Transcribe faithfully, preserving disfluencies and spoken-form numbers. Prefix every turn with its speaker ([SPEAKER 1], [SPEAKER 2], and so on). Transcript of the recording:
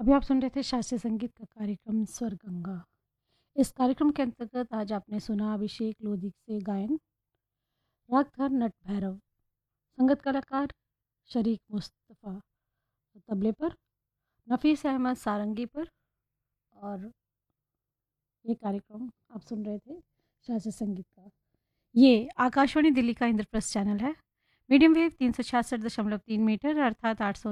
[SPEAKER 1] अभी आप सुन रहे थे शास्त्रीय संगीत का कार्यक्रम स्वर गंगा। इस कार्यक्रम के अंतर्गत आज आपने सुना अभिषेक लोधी से गायन, राग था नट भैरव, संगत कलाकार शरीक मुस्तफ़ा तबले पर, नफीस अहमद सारंगी पर। और ये कार्यक्रम आप सुन रहे थे शास्त्रीय संगीत का। ये आकाशवाणी दिल्ली का इंद्रप्रस्थ चैनल है। मीडियम वेव तीन सौ छियासठ दशमलव तीन मीटर अर्थात आठ सौ